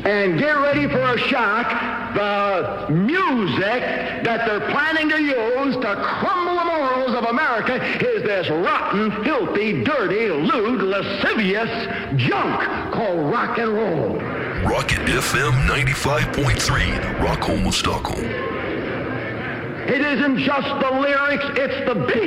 And get ready for a shock. The music that they're planning to use to crumble the morals of America is this rotten, filthy, dirty, lewd, lascivious junk called rock and roll. Rocket FM 95.3, Rock Home of Stockholm. It isn't just the lyrics, it's the beat.